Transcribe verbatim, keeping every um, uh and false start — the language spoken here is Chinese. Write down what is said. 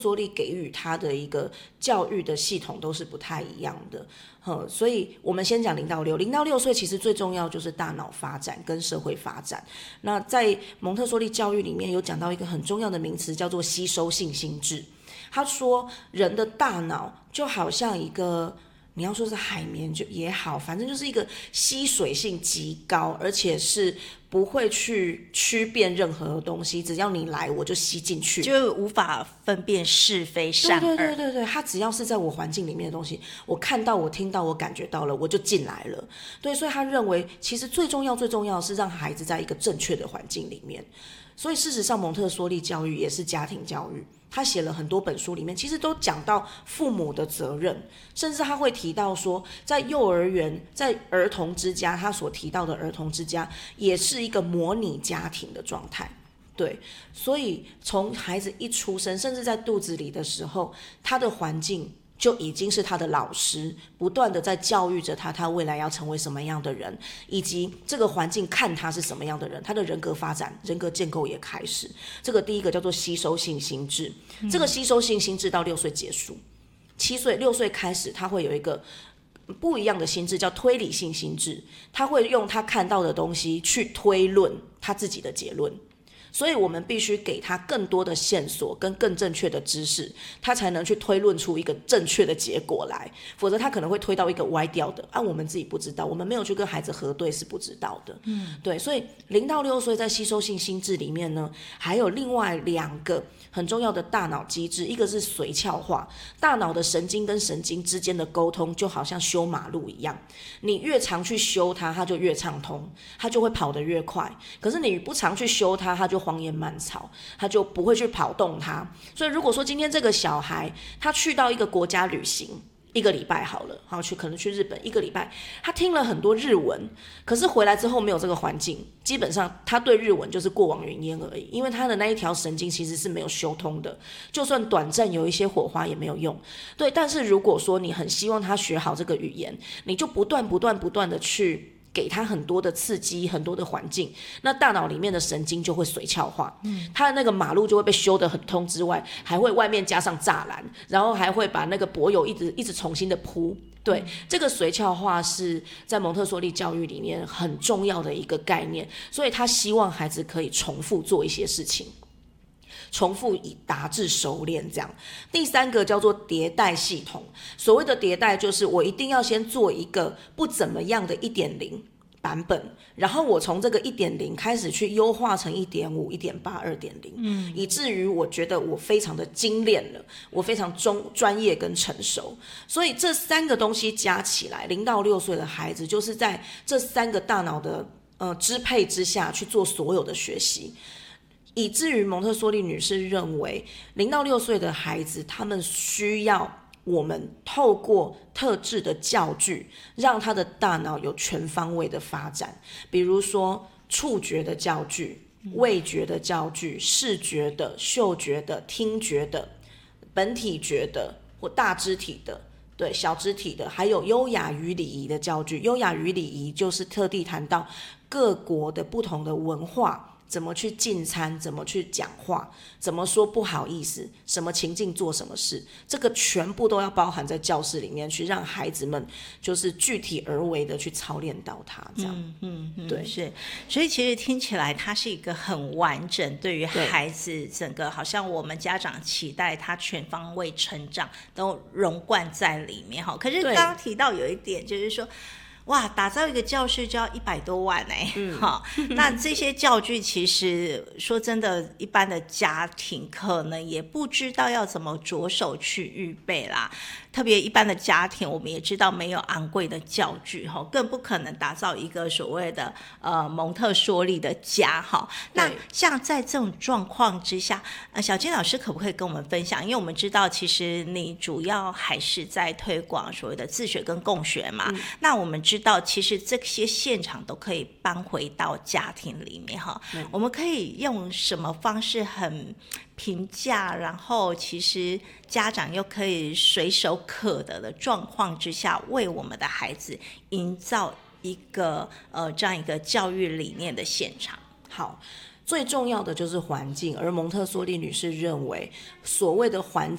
梭利给予他的一个教育的系统都是不太一样的。嗯，所以我们先讲零到六，零到六岁其实最重要就是大脑发展跟社会发展。那在蒙特梭利教育里面有讲到一个很重要的名词，叫做吸收性心智。他说人的大脑就好像一个，你要说是海绵就也好，反正就是一个吸水性极高，而且是不会去区辨任何的东西，只要你来我就吸进去， 就无法分辨是非善恶。 对对对对对，它只要是在我环境里面的东西，我看到我听到我感觉到了，我就进来了。对，所以他认为其实最重要最重要的是让孩子在一个正确的环境里面。所以事实上蒙特梭利教育也是家庭教育，他写了很多本书里面其实都讲到父母的责任，甚至他会提到说在幼儿园在儿童之家，他所提到的儿童之家也是一个模拟家庭的状态。对，所以从孩子一出生甚至在肚子里的时候，他的环境就已经是他的老师，不断的在教育着他，他未来要成为什么样的人，以及这个环境看他是什么样的人，他的人格发展人格建构也开始。这个第一个叫做吸收性心智，这个吸收性心智到六岁结束，七岁六岁开始他会有一个不一样的心智，叫推理性心智，他会用他看到的东西去推论他自己的结论。所以我们必须给他更多的线索跟更正确的知识，他才能去推论出一个正确的结果来，否则他可能会推到一个歪掉的啊，我们自己不知道，我们没有去跟孩子核对是不知道的。嗯，对，所以零到六岁在吸收性心智里面呢，还有另外两个很重要的大脑机制，一个是髓鞘化，大脑的神经跟神经之间的沟通就好像修马路一样，你越常去修它，它就越畅通，它就会跑得越快。可是你不常去修它，它就荒烟蔓草，他就不会去跑动它。所以如果说今天这个小孩他去到一个国家旅行一个礼拜好了，好去可能去日本一个礼拜，他听了很多日文，可是回来之后没有这个环境，基本上他对日文就是过往云烟而已，因为他的那一条神经其实是没有修通的，就算短暂有一些火花也没有用。对，但是如果说你很希望他学好这个语言，你就不断不断不断的去给他很多的刺激，很多的环境，那大脑里面的神经就会髓鞘化，嗯，他的那个马路就会被修得很通之外，还会外面加上栅栏，然后还会把那个柏油一直一直重新的铺。对，嗯，这个髓鞘化是在蒙特梭利教育里面很重要的一个概念，所以他希望孩子可以重复做一些事情，重复以达至熟练这样。第三个叫做迭代系统，所谓的迭代就是我一定要先做一个不怎么样的 一点零 版本，然后我从这个 一点零 开始去优化成 一点五、一点八、二点零， 嗯，以至于我觉得我非常的精炼了，我非常中专业跟成熟。所以这三个东西加起来，零到六岁的孩子就是在这三个大脑的呃支配之下去做所有的学习。以至于蒙特梭利女士认为零到六岁的孩子他们需要我们透过特制的教具让他的大脑有全方位的发展，比如说触觉的教具、味觉的教具、视觉的、嗅觉的、听觉的、本体觉的或大肢体的，对，小肢体的，还有优雅与礼仪的教具。优雅与礼仪就是特地谈到各国的不同的文化，怎么去进餐，怎么去讲话，怎么说不好意思，什么情境做什么事，这个全部都要包含在教室里面去，让孩子们就是具体而为的去操练到它，这样。 嗯嗯嗯， 对， 是。所以其实听起来它是一个很完整，对于孩子整个好像我们家长期待他全方位成长都融贯在里面哈。可是刚刚提到有一点就是说，哇，打造一个教室就要一百多万哎，嗯，好，那这些教具其实说真的，一般的家庭可能也不知道要怎么着手去预备啦。特别一般的家庭，我们也知道没有昂贵的教具，更不可能打造一个所谓的呃蒙特梭利的家哈。那像在这种状况之下，呃，小金老师可不可以跟我们分享？因为我们知道，其实你主要还是在推广所谓的自学跟共学嘛。嗯、那我们知道，其实这些现场都可以搬回到家庭里面哈。嗯、我们可以用什么方式很平价，然后其实家长又可以随手可得的状况之下，为我们的孩子营造一个呃这样一个教育理念的现场。 好，最重要的就是环境，而蒙特梭利女士认为，所谓的环